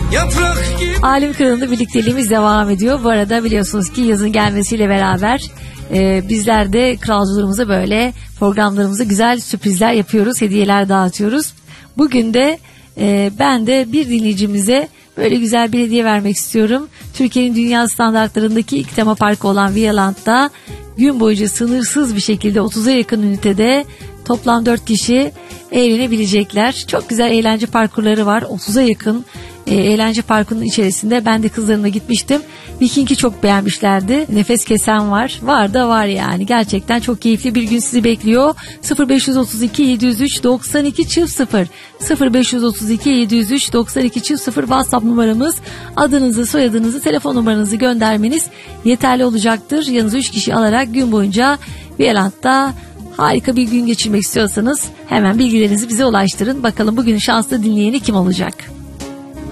Alim Kralı'nda birlikteliğimiz devam ediyor. Bu arada biliyorsunuz ki yazın gelmesiyle beraber bizler de kralcılarımıza böyle programlarımıza güzel sürprizler yapıyoruz. Hediyeler dağıtıyoruz. Bugün de ben de bir dinleyicimize böyle güzel bir hediye vermek istiyorum. Türkiye'nin dünya standartlarındaki ilk tema parkı olan Vialand'da gün boyunca sınırsız bir şekilde 30'a yakın ünitede toplam 4 kişi eğlenebilecekler. Çok güzel eğlence parkurları var. 30'a yakın eğlence parkının içerisinde ben de kızlarımla gitmiştim. Viking'i çok beğenmişlerdi. Nefes kesen var. Var da var yani. Gerçekten çok keyifli bir gün sizi bekliyor. 0532 703 92 0 0532 703 92 0 WhatsApp numaramız. Adınızı, soyadınızı, telefon numaranızı göndermeniz yeterli olacaktır. Yanınıza 3 kişi alarak gün boyunca Vialand'da harika bir gün geçirmek istiyorsanız hemen bilgilerinizi bize ulaştırın. Bakalım bugünün şanslı dinleyeni kim olacak?